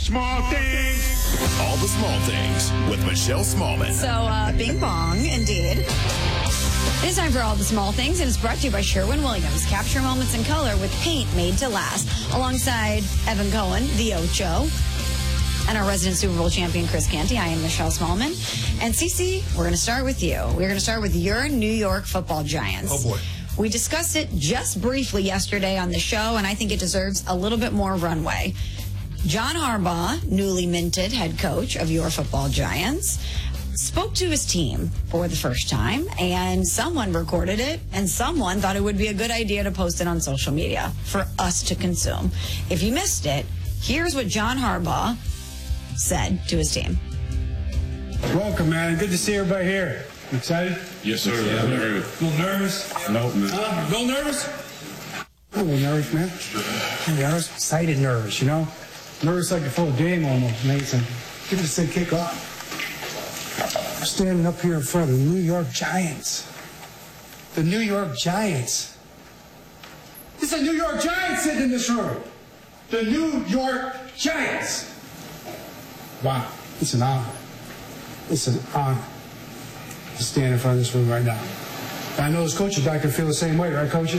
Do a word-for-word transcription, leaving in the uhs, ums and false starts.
small things. All the small things with Michelle Smallman. So, uh, bing bong, indeed. It's time for All the Small Things, and it's brought to you by Sherwin-Williams. Capture moments in color with paint made to last. Alongside Evan Cohen, the Ocho, and our resident Super Bowl champion, Chris Canty. I am Michelle Smallman. And Cece, we're going to start with you. We're going to start with your New York football Giants. Oh, boy. We discussed it just briefly yesterday on the show, and I think it deserves a little bit more runway. John Harbaugh, newly minted head coach of your football Giants, spoke to his team for the first time, and someone recorded it, and someone thought it would be a good idea to post it on social media for us to consume. If you missed it, here's what John Harbaugh said to his team. Welcome, man. Good to see everybody here. You excited? Yes, sir. Yeah, a little nervous? No, man. Huh? A little nervous? A little nervous, man. A little nervous? Excited nervous, you know? Nervous like before a game almost, Mason. Give us a kick off. We're standing up here in front of the New York Giants. The New York Giants. It's the New York Giants sitting in this room. The New York Giants. Wow, it's an honor. It's an honor to stand in front of this room right now. And I know as coaches, I can feel the same way, right, coaches?